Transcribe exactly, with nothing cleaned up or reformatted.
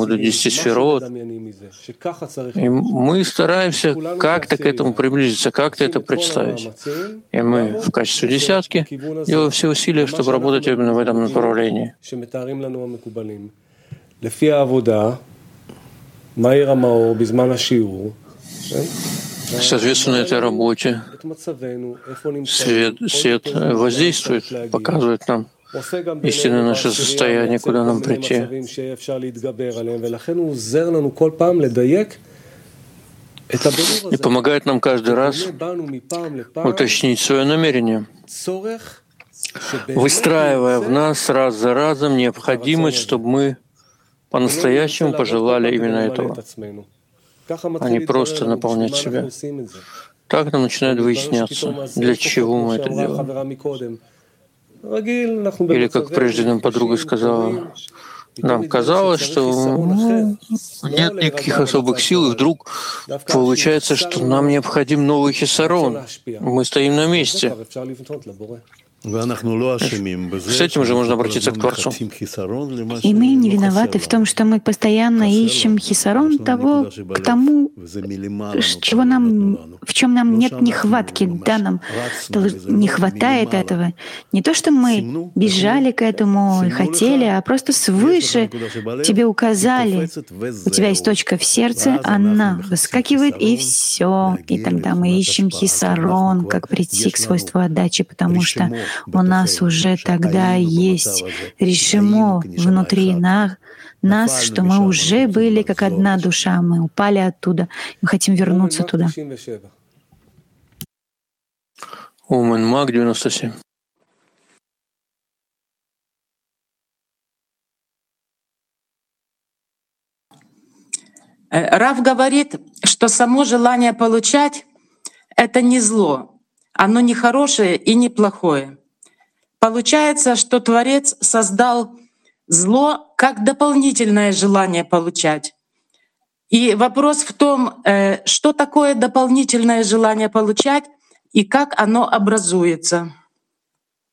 поводу десяти сферот. И мы стараемся как-то к этому приблизиться, как-то это представить. И мы в качестве десятки делаем все усилия, чтобы работать именно в этом направлении. Соответственно, этой работе свет, свет воздействует, показывает нам истинное наше состояние, куда нам прийти. И помогает нам каждый раз уточнить свое намерение, выстраивая в нас раз за разом необходимость, чтобы мы по-настоящему пожелали именно этого, а не просто наполнять себя. Так нам начинает выясняться, для чего мы это делаем. Или, как прежде нам подруга сказала, нам казалось, что ну, нет никаких особых сил, и вдруг получается, что нам необходим новый хисарон. Мы стоим на месте. С этим же можно обратиться к Творцу. И мы не виноваты в том, что мы постоянно ищем хисарон того, к тому, чего нам, в чем нам нет нехватки, да, нам не хватает этого. Не то, что мы бежали к этому и хотели, а просто свыше тебе указали, у тебя есть точка в сердце, она выскакивает, и все. И тогда мы ищем хисарон, как прийти к свойству отдачи, потому что у нас уже тогда есть решимо внутри нас, нас, что мы уже были как одна душа, мы упали оттуда, мы хотим вернуться туда. Умен Маг девяносто семь. Рав говорит, что само желание получать — это не зло. Оно не хорошее и не плохое. Получается, что Творец создал зло как дополнительное желание получать. И вопрос в том, что такое дополнительное желание получать и как оно образуется.